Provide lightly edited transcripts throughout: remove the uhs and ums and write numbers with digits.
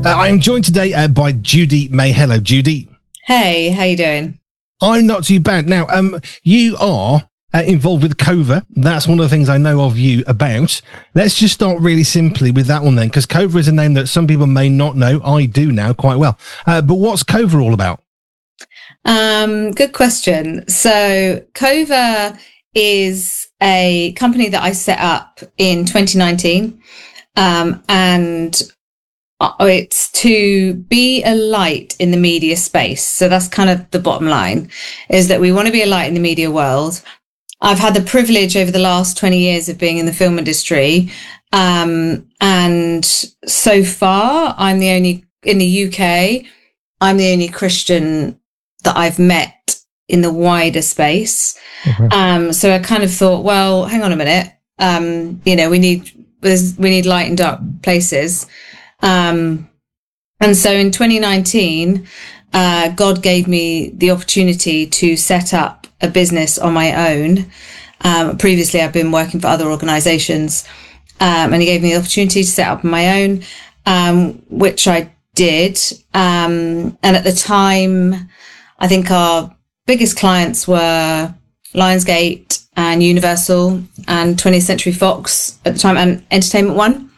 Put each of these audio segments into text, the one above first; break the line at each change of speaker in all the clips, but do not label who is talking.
I am joined today by Judy May. Hello, Judy.
Hey, how you doing?
I'm not too bad. Now, you are involved with Cova. That's one of the things I know of you about. Let's just start really simply with that one then, because Cova is a name that some people may not know. I do now quite well. But what's Cova all about?
Good question. So Cova is a company that I set up in 2019. And it's to be a light in the media space. So that's kind of the bottom line, is that we want to be a light in the media world. I've had the privilege over the last 20 years of being in the film industry. And so far, I'm the only, in the UK, I'm the only Christian that I've met in the wider space. Mm-hmm. So I kind of thought, well, hang on a minute. We need light in dark places. And so in 2019, God gave me the opportunity to set up a business on my own. Previously, I've been working for other organizations, and he gave me the opportunity to set up on my own, which I did. And at the time, I think our biggest clients were Lionsgate and Universal and 20th Century Fox at the time, and Entertainment One.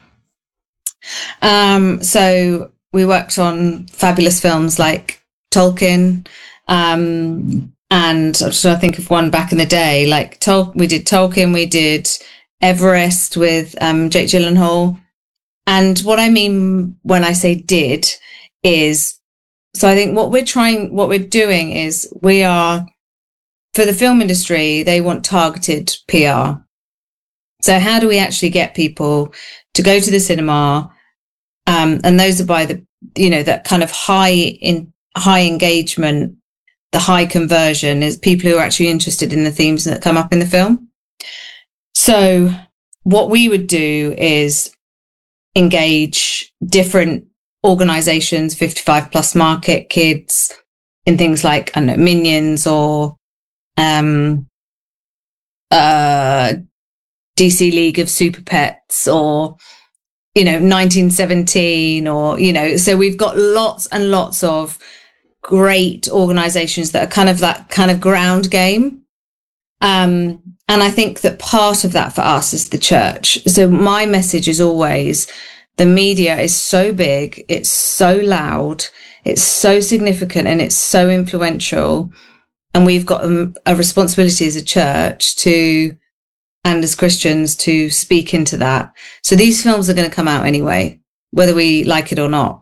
So we worked on fabulous films like Tolkien, and I'm just trying to think of one back in the day, like we did Tolkien, we did Everest with Jake Gyllenhaal. And what I mean when I say did is, so I think what we're doing is we are, for the film industry, they want targeted PR. So how do we actually get people to go to the cinema? And those are by that kind of high engagement, the high conversion is people who are actually interested in the themes that come up in the film. So what we would do is engage different organizations, 55 plus market, kids, in things like, I don't know, Minions or DC League of Super Pets or 1917 or so we've got lots and lots of great organizations that are kind of that kind of ground game, and I think that part of that for us is the church. So my message is always, the media is so big, it's so loud, it's so significant, and it's so influential, and we've got a responsibility as a church and as Christians to speak into that. So these films are going to come out anyway, whether we like it or not.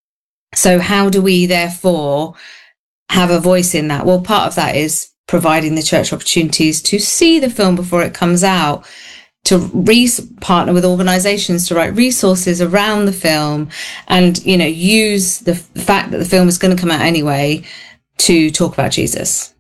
So how do we therefore have a voice in that? Well, part of that is providing the church opportunities to see the film before it comes out, to partner with organizations to write resources around the film, and, use the fact that the film is going to come out anyway to talk about Jesus.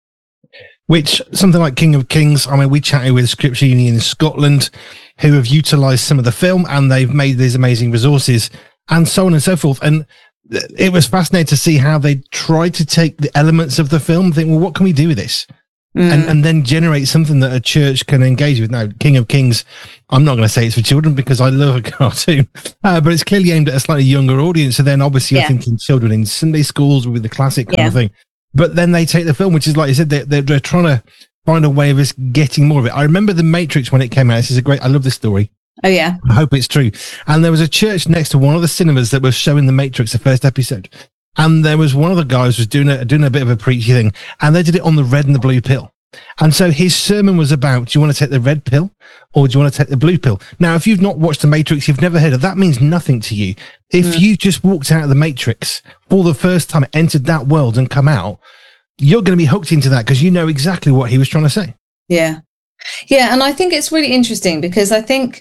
Which, something like King of Kings, I mean, we chatted with Scripture Union in Scotland, who have utilised some of the film, and they've made these amazing resources, and so on and so forth. And it was fascinating to see how they tried to take the elements of the film and think, well, what can we do with this? And then generate something that a church can engage with. Now, King of Kings, I'm not going to say it's for children because I love a cartoon, but it's clearly aimed at a slightly younger audience. So then obviously you're thinking children in Sunday schools with the classic kind of thing. But then they take the film, which is, like you said, they're trying to find a way of us getting more of it. I remember The Matrix when it came out. This is I love this story.
Oh, yeah.
I hope it's true. And there was a church next to one of the cinemas that was showing The Matrix, the first episode. And there was one of the guys was doing a bit of a preachy thing, and they did it on the red and the blue pill. And so his sermon was about, do you want to take the red pill or do you want to take the blue pill? Now, if you've not watched The Matrix, you've never heard of that, means nothing to you. If you just walked out of The Matrix for the first time, entered that world and come out, you're going to be hooked into that because you know exactly what he was trying to say.
Yeah. Yeah. And I think it's really interesting because I think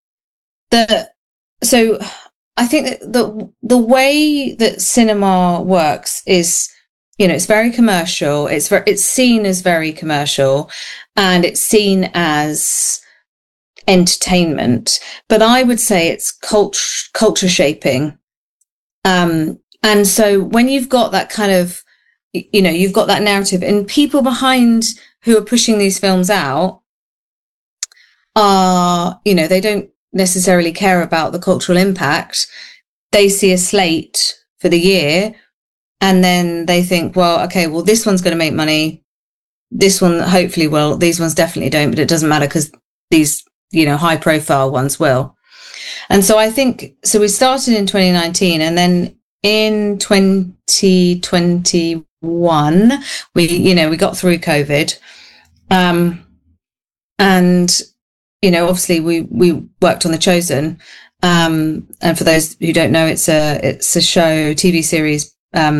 that the way that cinema works is, it's very commercial. It's seen as very commercial, and it's seen as entertainment. But I would say it's culture shaping. And so when you've got that kind of, you've got that narrative, and people behind who are pushing these films out are, they don't necessarily care about the cultural impact. they see a slate for the year, and then they think, well, okay, well, this one's going to make money. This one hopefully will. These ones definitely don't, but it doesn't matter because these, high profile ones will. And so I think, so we started in 2019, and then in 2021, we got through COVID. And, obviously we worked on The Chosen. And for those who don't know, it's a show, TV series,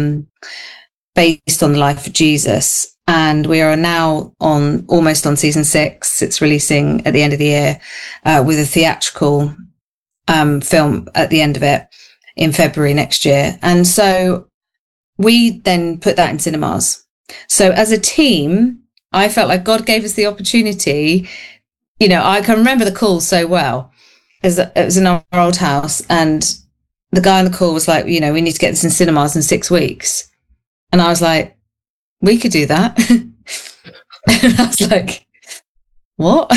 based on the life of Jesus. And we are now almost on season 6. It's releasing at the end of the year, with a theatrical, film at the end of it in February next year. And so we then put that in cinemas. So as a team, I felt like God gave us the opportunity. I can remember the call so well. It was in our old house, and the guy on the call was like, we need to get this in cinemas in 6 weeks. And I was like, we could do that. And I was like, what?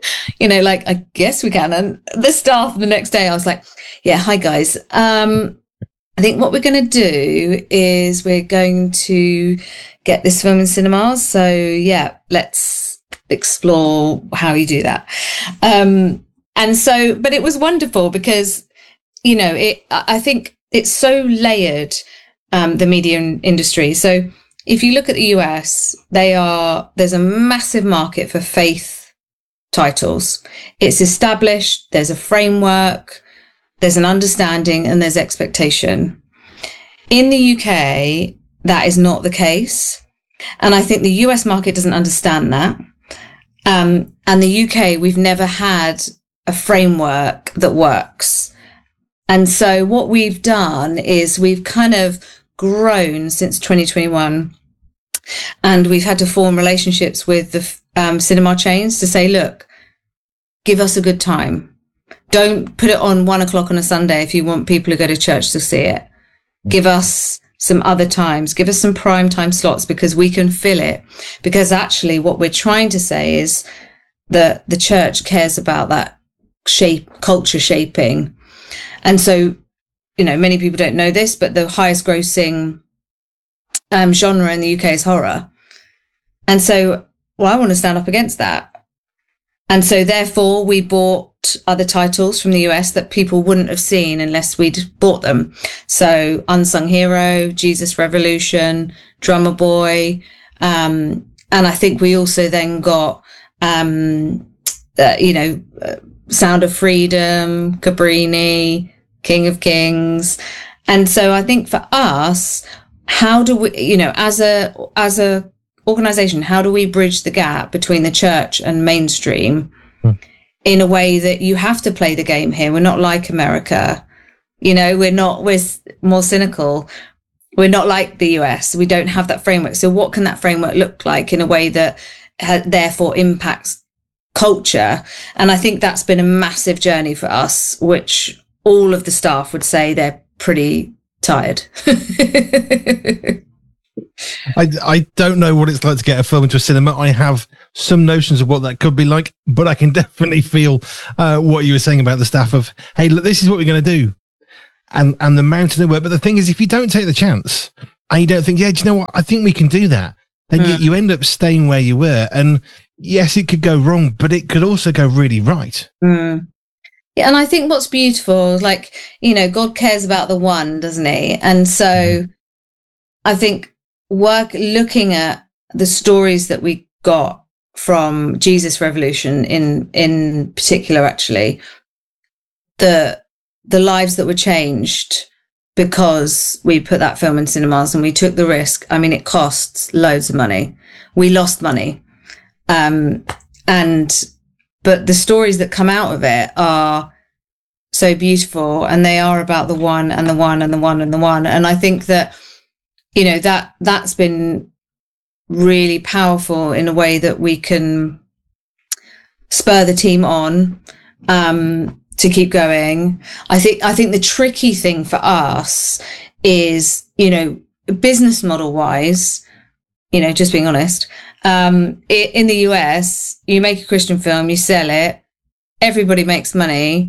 I guess we can. And the staff the next day, I was like, yeah, hi guys. I think what we're going to do is we're going to get this film in cinemas. So yeah, let's explore how you do that. And so, but it was wonderful because, I think it's so layered, the media industry. So if you look at the US, there's a massive market for faith titles. It's established, there's a framework, there's an understanding, and there's expectation. In the UK, that is not the case. And I think the US market doesn't understand that. And the UK, we've never had a framework that works. And so what we've done is we've kind of grown since 2021, and we've had to form relationships with the cinema chains to say, look, give us a good time. Don't put it on 1:00 on a Sunday if you want people who go to church to see it. Give us some other times, give us some prime time slots, because we can fill it. Because actually what we're trying to say is that the church cares about that culture shaping. And so, many people don't know this, but the highest grossing genre in the UK is horror. And so, I want to stand up against that. And so therefore we bought other titles from the US that people wouldn't have seen unless we'd bought them. So Unsung Hero, Jesus Revolution, Drummer Boy. And I think we also then got, Sound of Freedom, Cabrini, King of Kings. And so I think for us, how do we, as a organization, how do we bridge the gap between the church and mainstream in a way that you have to play the game here? We're not like America. We're more cynical. We're not like the US. We don't have that framework. So what can that framework look like in a way that therefore impacts culture? And I think that's been a massive journey for us, which all of the staff would say they're pretty tired.
I don't know what it's like to get a film into a cinema. I have some notions of what that could be like, but I can definitely feel what you were saying about the staff of, hey, look, this is what we're going to do. And the mountain of work. But the thing is, if you don't take the chance and you don't think, yeah, do you know what? I think we can do that. Then you end up staying where you were. And yes, it could go wrong, but it could also go really right.
Yeah, and I think what's beautiful, God cares about the one, doesn't he? And so I think looking at the stories that we got from Jesus Revolution in particular, actually, the lives that were changed because we put that film in cinemas and we took the risk. I mean, it costs loads of money. We lost money. But the stories that come out of it are so beautiful, and they are about the one and the one and the one and the one. And I think that, that's been really powerful in a way that we can spur the team on, to keep going. I think the tricky thing for us is, business model wise, just being honest, in the US, you make a Christian film, you sell it, everybody makes money,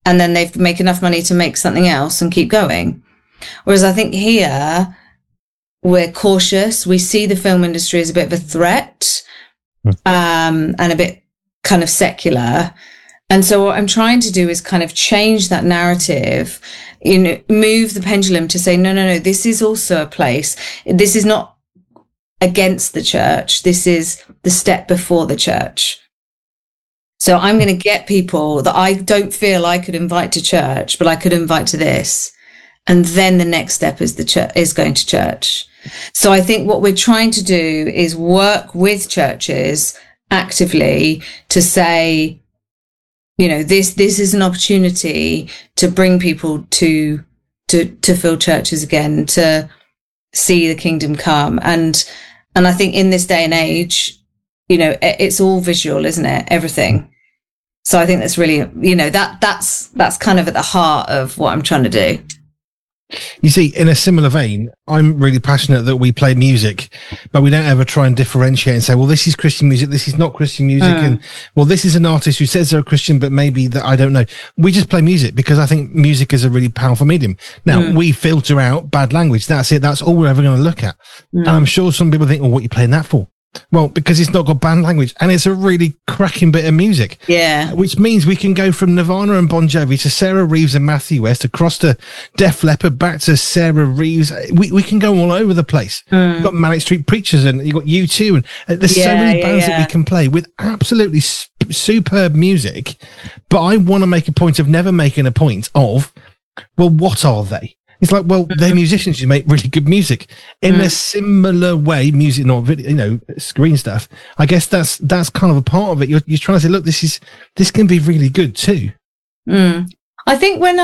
and then they make enough money to make something else and keep going. Whereas I think here we're cautious. We see the film industry as a bit of a threat, and a bit kind of secular. And so what I'm trying to do is kind of change that narrative, move the pendulum to say, no, this is also a place. This is not against the church. This is the step before the church. So I'm going to get people that I don't feel I could invite to church, but I could invite to this. And then the next step is is going to church. So I think what we're trying to do is work with churches actively to say, this is an opportunity to bring people to fill churches again, to see the kingdom come. And I think in this day and age, it's all visual, isn't it? Everything. So I think that's really, that's kind of at the heart of what I'm trying to do.
You see, in a similar vein, I'm really passionate that we play music, but we don't ever try and differentiate and say, well, this is Christian music, this is not Christian music. And well, this is an artist who says they're a Christian, but maybe that I don't know. We just play music because I think music is a really powerful medium. Now, we filter out bad language. That's it. That's all we're ever going to look at. And I'm sure some people think, well, what are you playing that for? Well, because it's not got bad language and it's a really cracking bit of music.
Yeah.
Which means we can go from Nirvana and Bon Jovi to Sarah Reeves and Matthew West, across to Def Leppard, back to Sarah Reeves. We can go all over the place. You've got Manic Street Preachers and you've got U2 and there's so many bands that we can play with absolutely superb music. But I want to make a point of never making a point of, well, what are they? It's like, well, they're musicians who make really good music in a similar way, music, not video, screen stuff. I guess that's kind of a part of it. You're trying to say, look, this can be really good too.
I think when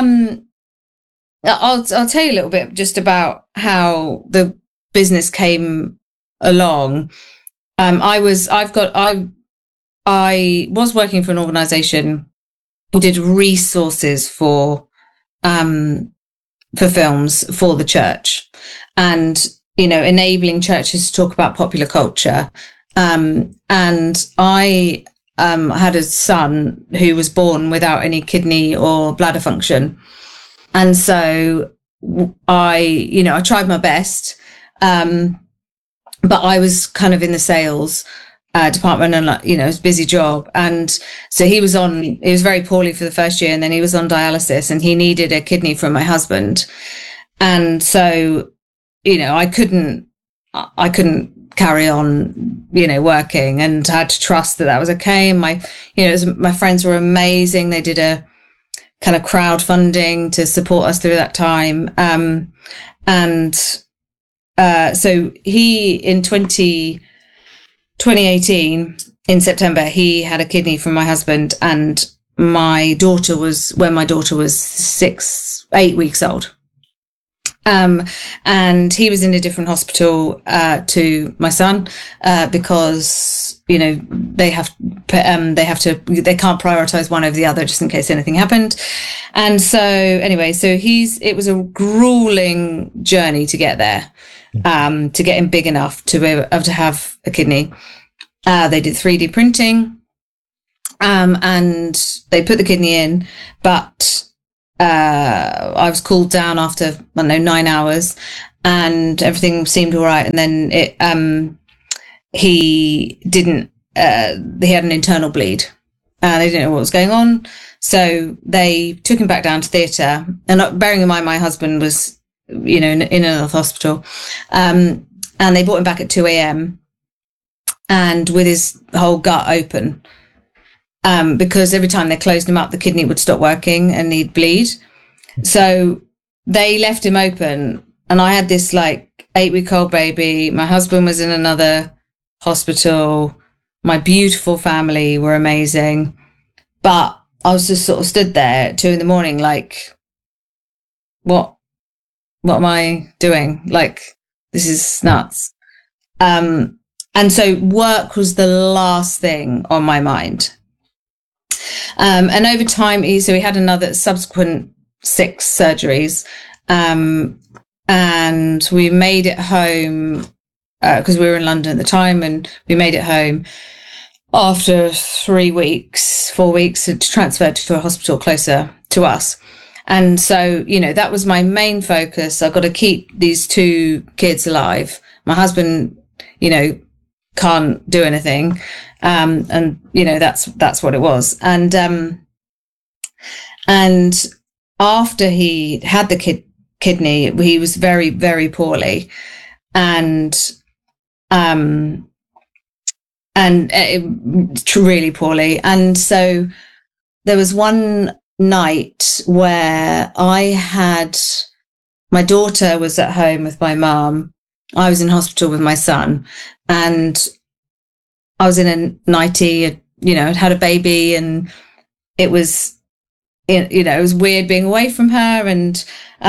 I'll tell you a little bit just about how the business came along. I was working for an organization who did resources for films for the church, and enabling churches to talk about popular culture. And I had a son who was born without any kidney or bladder function, and so I tried my best, but I was kind of in the sales department, and it was a busy job. And so he was very poorly for the first year, and then he was on dialysis, and he needed a kidney from my husband. And so, I couldn't carry on, working, and had to trust that was okay. And my friends were amazing. They did a kind of crowdfunding to support us through that time. So he, in 2018 in September, he had a kidney from my husband, and when my daughter was 8 weeks old. And he was in a different hospital to my son because they can't prioritize one over the other just in case anything happened. And so anyway, it was a grueling journey to get there, to get him big enough to be able to have a kidney. They did 3D printing, and they put the kidney in, but I was cooled down after 9 hours, and everything seemed all right. And then he had an internal bleed. They didn't know what was going on, so they took him back down to theatre. And bearing in mind, my husband was in another hospital, and they brought him back at 2 a.m. and with his whole gut open, because every time they closed him up, the kidney would stop working and he'd bleed. So they left him open, and I had this 8-week-old baby. My husband was in another hospital. My beautiful family were amazing, but I was just sort of stood there at 2 a.m, what am I doing? This is nuts. And so work was the last thing on my mind. And over time, we had another subsequent 6 surgeries, and we made it home because we were in London at the time, and we made it home. after 4 weeks, it transferred to a hospital closer to us. And so, that was my main focus. I've got to keep these 2 kids alive. My husband, can't do anything. And that's what it was. And after he had the kidney, he was very, very poorly, and really poorly. And so there was one night where my daughter was at home with my mum. I was in hospital with my son, and I was in a nightie, I'd had a baby, and it was, it was weird being away from her. And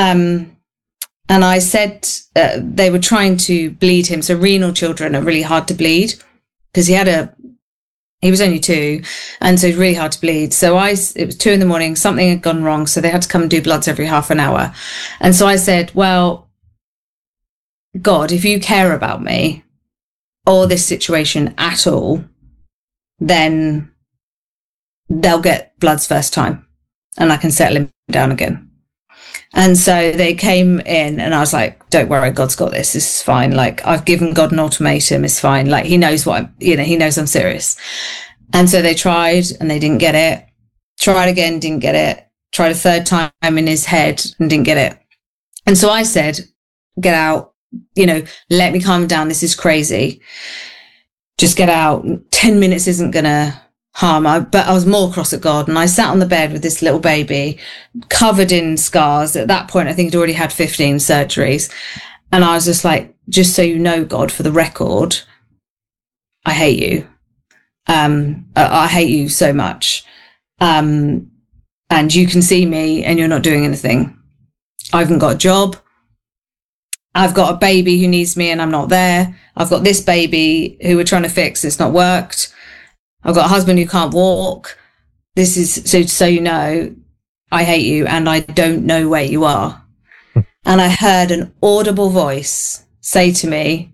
I said, they were trying to bleed him. So renal children are really hard to bleed, because he was only 2, and so it's really hard to bleed. So it was 2 a.m, something had gone wrong. So they had to come and do bloods every half an hour. And so I said, well, God, if you care about me or this situation at all, then they'll get bloods first time and I can settle him down again. And so they came in, and I was like, don't worry, God's got this. This is fine. Like, I've given God an ultimatum. It's fine. Like, he knows he knows I'm serious. And so they tried and they didn't get it. Tried again, didn't get it. Tried a 3rd time in his head and didn't get it. And so I said, get out, let me calm down. This is crazy. Just get out. 10 minutes isn't going to harm. But I was more cross at God, and I sat on the bed with this little baby covered in scars. At that point, I think he'd already had 15 surgeries. And I was just like, just so you know, God, for the record, I hate you. I hate you so much. And you can see me and you're not doing anything. I haven't got a job. I've got a baby who needs me and I'm not there. I've got this baby who we're trying to fix. It's not worked. I've got a husband who can't walk. This is, so you know, I hate you and I don't know where you are. And I heard an audible voice say to me,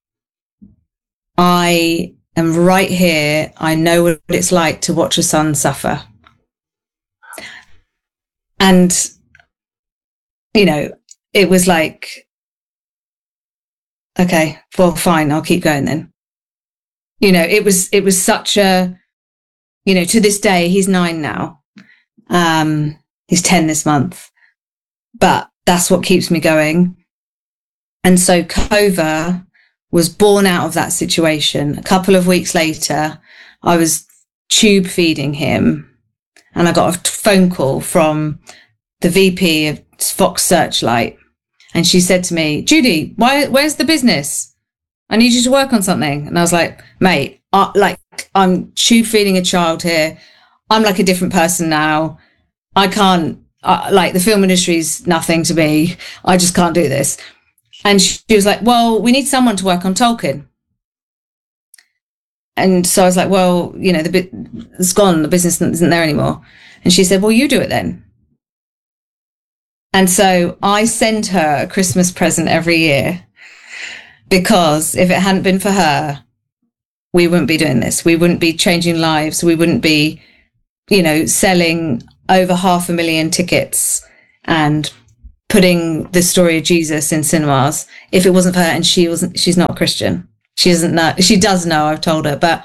I am right here. I know what it's like to watch a son suffer. And, it was like, okay, well, fine, I'll keep going then. It was such a, to this day, he's 9 now. He's 10 this month, but that's what keeps me going. And so Cova was born out of that situation. A couple of weeks later, I was tube feeding him, and I got a phone call from the VP of Fox Searchlight. And she said to me, Judy, where's the business? I need you to work on something. And I was like, mate, I'm tube feeding a child here. I'm like a different person now. I can't, the film industry's nothing to me. I just can't do this. And she was like, well, we need someone to work on Tolkien. And so I was like, well, it's gone. The business isn't there anymore. And she said, well, you do it then. And so I send her a Christmas present every year, because if it hadn't been for her, we wouldn't be doing this. We wouldn't be changing lives. We wouldn't be, selling over 500,000 tickets and putting the story of Jesus in cinemas if it wasn't for her. And she's not a Christian. She doesn't know. She does know, I've told her. But,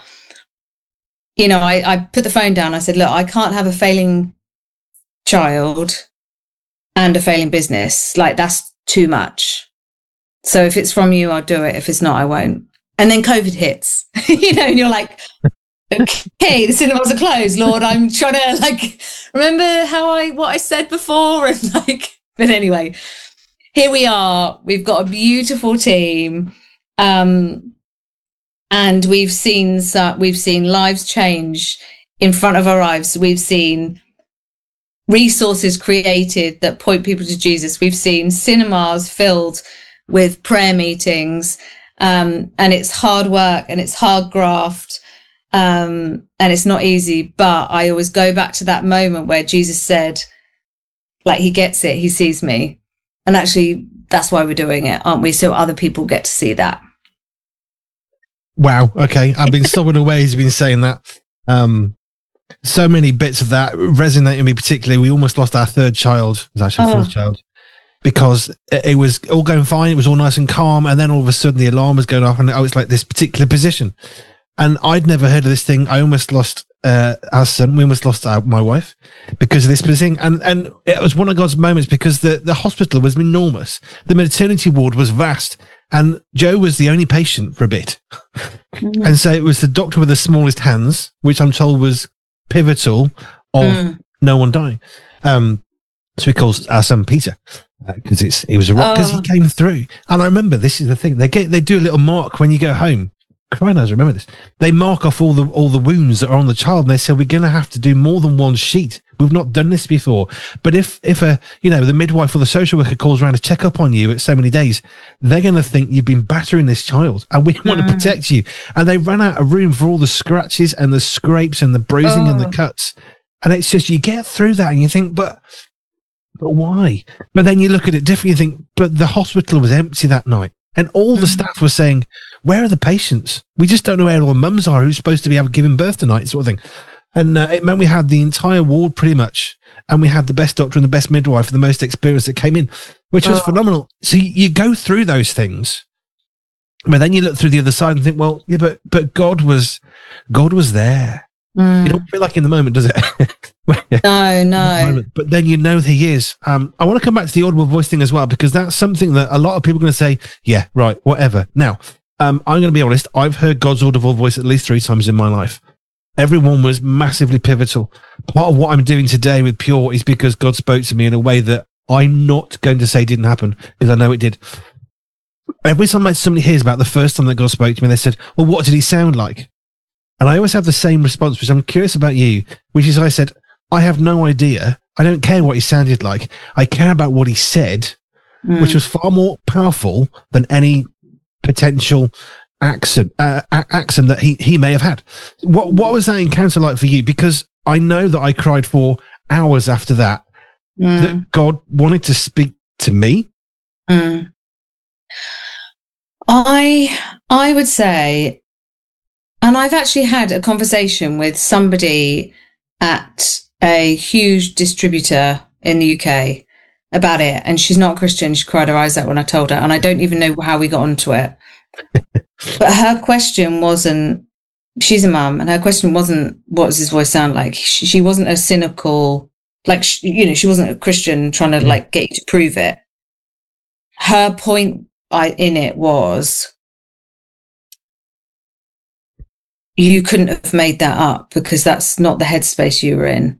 I put the phone down. I said, look, I can't have a failing child and a failing business. That's too much. So if it's from you, I'll do it. If it's not, I won't. And then COVID hits, and you're like, okay, the cinemas are closed, Lord. I'm trying to remember what I said before. And but anyway, here we are. We've got a beautiful team. And we've seen lives change in front of our eyes. We've seen resources created that point people to Jesus. We've seen cinemas filled with prayer meetings, and it's hard work and it's hard graft, and it's not easy. But I always go back to that moment where Jesus said, he gets it, he sees me. And actually, that's why we're doing it, aren't we? So other people get to see that.
Wow. Okay. I've been someone away who's been saying that. So many bits of that resonate with me particularly. We almost lost our third child. It was actually fourth child, because it was all going fine. It was all nice and calm. And then all of a sudden the alarm was going off, and it's like this particular position. And I'd never heard of this thing. I almost lost our son. We almost lost my wife because of this position. And it was one of God's moments, because the hospital was enormous. The maternity ward was vast. And Joe was the only patient for a bit. Mm-hmm. And so it was the doctor with the smallest hands, which I'm told was pivotal of no one dying. So he calls our son Peter, because he was a rock, because he came through. And I remember, this is the thing, they do a little mark when you go home. Crying, I remember this. They mark off all the wounds that are on the child, and they said, we're going to have to do more than one sheet. We've not done this before. But if the midwife or the social worker calls around to check up on you at so many days, they're going to think you've been battering this child, and we want to protect you. And they ran out of room for all the scratches and the scrapes and the bruising and the cuts. And it's just, you get through that and you think, but why? But then you look at it differently, you think, but the hospital was empty that night. And all the staff were saying, where are the patients? We just don't know where all the mums are who's supposed to be able to give him birth tonight, sort of thing. And it meant we had the entire ward pretty much, and we had the best doctor and the best midwife and the most experienced that came in, which was phenomenal. So you go through those things, but then you look through the other side and think, well, yeah, but God was there. You don't feel like in the moment, does it?
No.
But then you know he is. I want to come back to the audible voice thing as well, because that's something that a lot of people are going to say, yeah, right, whatever. Now, I'm going to be honest. I've heard God's audible voice at least 3 times in my life. Everyone was massively pivotal. Part of what I'm doing today with Pure is because God spoke to me in a way that I'm not going to say didn't happen, because I know it did. Every time somebody hears about the first time that God spoke to me, they said, well, what did he sound like? And I always have the same response, which I'm curious about you, which is I said, I have no idea. I don't care what he sounded like. I care about what he said, which was far more powerful than any potential accent that he may have had. What was that encounter like for you? Because I know that I cried for hours after that, that God wanted to speak to me.
I would say, and I've actually had a conversation with somebody at a huge distributor in the UK about it, and she's not Christian. She cried her eyes out when I told her, and I don't even know how we got onto it. But her question wasn't, she's a mum, and her question wasn't, what does his voice sound like? She wasn't a cynical, like, she wasn't a Christian trying to like get you to prove it. Her point in it was, you couldn't have made that up, because that's not the headspace you were in.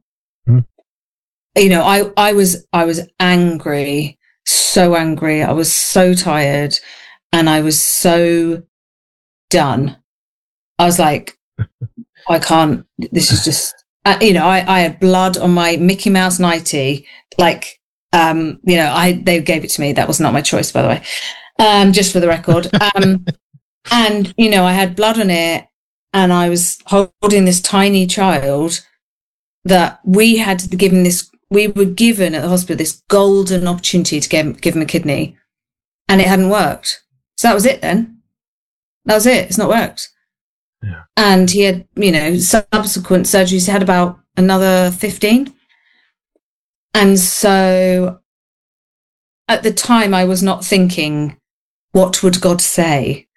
I was angry, so angry. I was so tired, and I was so done. I was like, I can't, this is just, I had blood on my Mickey Mouse nightie. Like, they gave it to me. That was not my choice, by the way. Just for the record. And, I had blood on it, and I was holding this tiny child that we had to give him this, we were given at the hospital this golden opportunity to give him a kidney, and it hadn't worked. So that was it then. That was it. It's not worked. Yeah. And he had, subsequent surgeries. He had about another 15. And so at the time I was not thinking, what would God say?